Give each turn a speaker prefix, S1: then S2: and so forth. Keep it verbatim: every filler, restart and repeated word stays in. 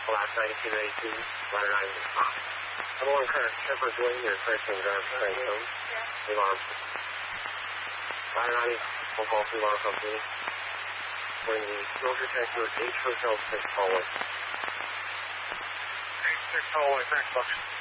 S1: Class nineteen eighteen, ladder nine. Number one current, Shepherd Wing, your thirteen Grand Franklin. Alarm. Ladder nine, full call to alarm company. Bring the Roger Tanker H Hotel six hallway.
S2: H six hallway, thanks, Buck.